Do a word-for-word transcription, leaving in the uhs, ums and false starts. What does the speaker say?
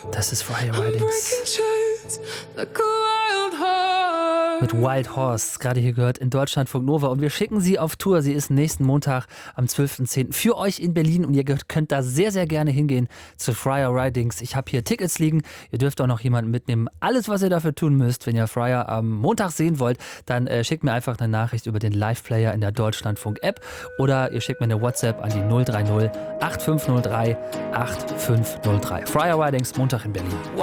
Das ist Friar Ridings. Mit Wild Horse, gerade hier gehört in Deutschlandfunk Nova. Und wir schicken sie auf Tour. Sie ist nächsten Montag am zwölften zehnten für euch in Berlin. Und ihr könnt da sehr, sehr gerne hingehen zu Friar Ridings. Ich habe hier Tickets liegen. Ihr dürft auch noch jemanden mitnehmen. Alles, was ihr dafür tun müsst, wenn ihr Friar am Montag sehen wollt, dann äh, schickt mir einfach eine Nachricht über den Live-Player in der Deutschlandfunk-App. Oder ihr schickt mir eine WhatsApp an die null drei null acht fünf null drei acht fünf null drei. Friar Ridings, Montag in Berlin.